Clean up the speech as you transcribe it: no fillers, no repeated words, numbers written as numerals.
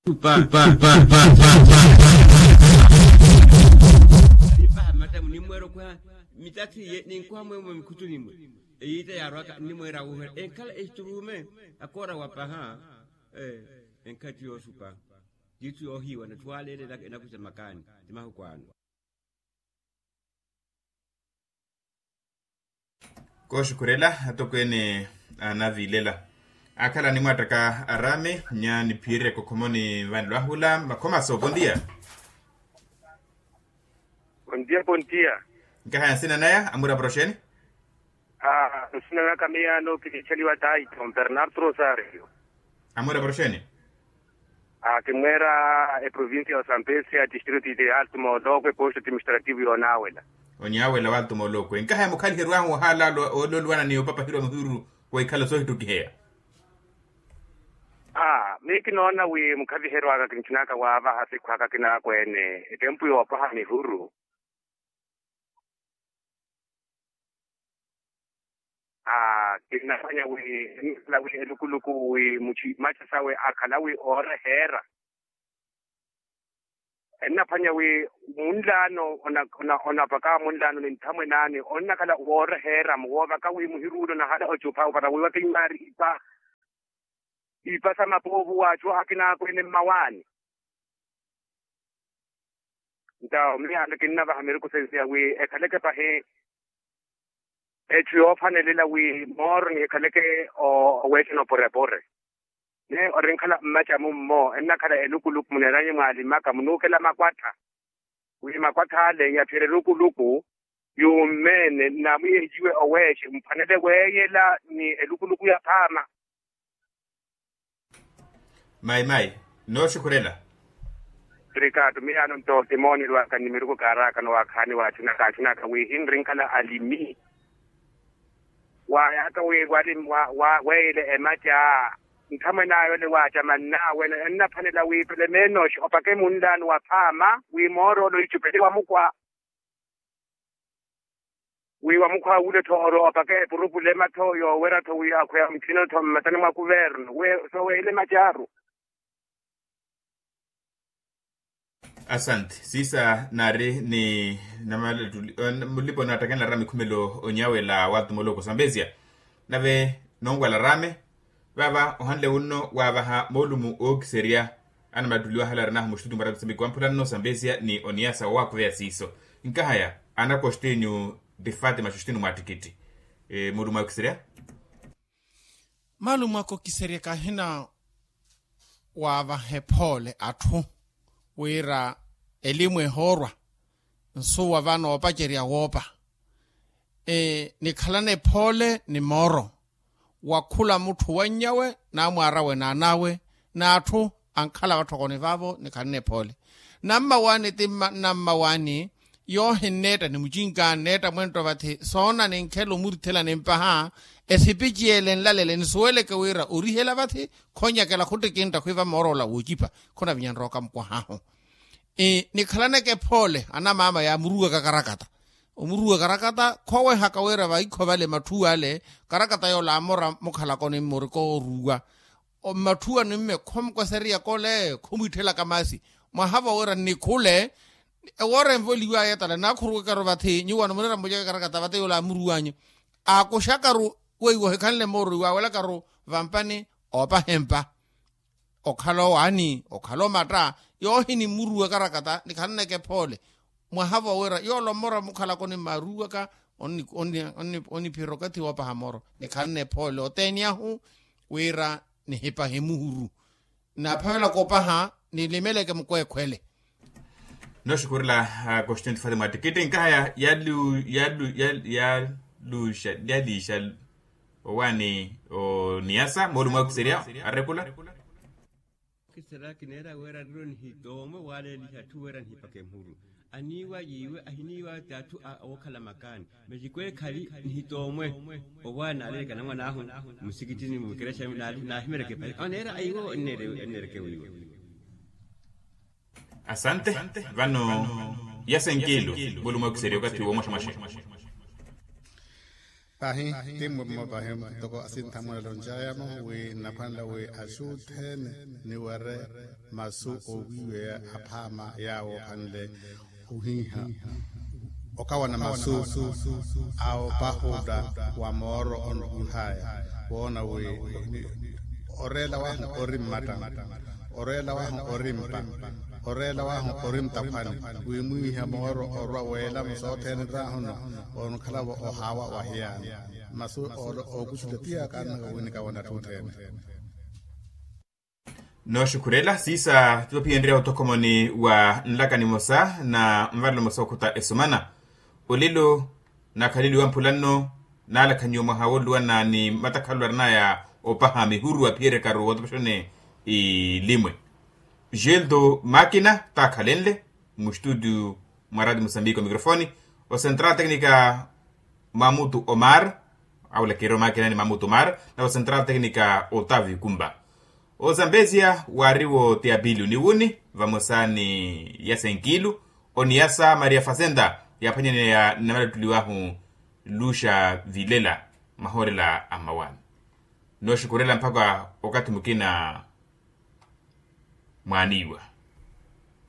Matamu ni mwero kwa mitati ni kwa mwe mkutu ni mwe ite ya roka ni mwera uhe enkala esturume akora wapaha enkati yo supa jitu yo hiwa na twale na kusema makani timahu kwano ko shukurela atokwene anavilela akala ni mwataka arame nya ni pire ko komoni van lahula makoma so bondia bondia ngaha sina naya amura prochaine sina na kamia no kilichaliwa tai Don Bernardo Rosario amura prochaine kimwera provincia de Zambezia distrito de Alto Moloco posto administrativo yonawela onyawela walto moloko ngaha mukali herwa hala lo lwana ni papa hiro mhuru wa ikala so hitukihe miki nona wi mkavi hero aka kinchinaka wava hasi kwaka kina kwene tempu yo paha ni huru kinafanya wi la wi elukuluku wi muchi macha sawe akala wi ora hera enafanya wi mundano ona paka mundano ni ntamwe nani onna kala ora hera mwoba ka wi muhirudo na hada ochupa para wi wakimari ipasa mapovu wacho hakina kwene mawani nda mliana kinna ba ameriko sensia wi ekaleke pa he etio panelela wi mor ni ekaleke o wetino pore ne orinkala macha mummo enna kala elukuluku muneranye mali maka munukela makwata wi makwata le ya phere lukuluku yumene na mwe jiwe oweshe mpanele weyela ni elukuluku ya phama mai no shukurela Ricardo miano to timoni lwa kanimiruko karaka no wakani wa china ka we hindrin kala alimi wa yaka we wali wa wele emaja nkamwe nayo le wacha mannawe enna phanela we pele menosh opake mundani wa phama we moro lo ichupele wa mukwa we wa mukwa ule thoro opake purupule mathoyo wera tho we akhya mthino tho matani ma kuverno we so we ile majaru. Asante sisa nare ni namale mulipo nataka na rami kumelo onyawe la watu moloko Zambezia nave nongwa la rame baba ohanle unno wabaha molumu okseria ana maduliwa halar na mushtutu mara tsembi kwa mpulano Zambezia ni oniasa wako ya siso nkahaya ana kostenyu de Fatima shustinu matikiti molumu okseria malumu okiseria kahina waba hepole atu wira elimu ehorwa nsuwa vano opacheria wopa ni khalane pole ni moro wakula muthu wanyawe na mwarawe na nawe na atu ankhala wathokoni vavo ni khalane pole namma wani yo hineta ni mujinga neta mwento vathi sona ni nkhelo murithela ni mpaha esipijiele nlalele nsuwele ke wira urihela vathi khonya kela khutikinta khwiva morola wujipa khona vinyanroka mkwa haho ni khalane ke phole ana mama ya muruga karakata khowe hakawera va ikhobale mathuwa le karakata yo la mora mokhala kone moriko ruwa o mathuwa ni mme khomko seria kole khomithela kamasi mahava wera ni khule ewore mvoliwa ya tala na khuru ka robathi nyiwana monera moja karakata vate yo la muruwanye a ko shakaru weiwo hekanle moruwa wala karo vampane opa hempa okhalo wani okhalo mata yo hini muruwa karakata ni khanne ke phole mwahava wera yo lo mora mukhala kone maruwa ka oni pirokati wa pahamoro ni khanne phole otenya hu wera ni hipa hemuhuru na phala ko paha ni limeleke mkwekhwele no shukurla question Fatima tikiti nkaya yadisha wani o niasa molumu okseria arepula kisera kinera wera ron hitomo wale lihatu wera hipake mhuru aniwa yiwe ahiniwa tatu awokala makani mejikwe kali hitomwe obwana aleka namwa naho musikitini mukiresha na himereke pale onera ayiwo nereke wiwo. Asante vano yasenkilo molumu okseria wakati wa mwashamashe Pahi timu mabahem toko asin tamuna lonjaya no we napanda we ashuten ni ware masu owiwe apama yao panle uhiha okawa na masu au pahoda wa moro on uhaya wona we orela wa orim mata orela wa orimpa orela wa orim tapani we muiha moro orwa wela msoten rahono on kalawa o hawa wa hiya masu o kusudatia kana wenika wana tutene no shukurela sisa tupiendrea utokomoni wa nlakani mosa na mvalo mosa kuta esumana olilo na kalili wa mpulano na ala kanyoma hawolwa na ni matakalwa na ya opahami huru wa piere karo wotopashone limwe geldo makina ta kalenle mustudu maradi Mosambiko mikrofoni o central técnica Mamutu Omar au la kero makina ni Mamutu Omar na o central técnica Otavio Kumba o Zambezia wariwo teabilu ni wuni vamosani ya senkilu oniasa Maria Fazenda ya panyene ya namala tuliwahu Lusha Vilela mahorela amawani no shukurela mpaka wakati mukina mwaniwa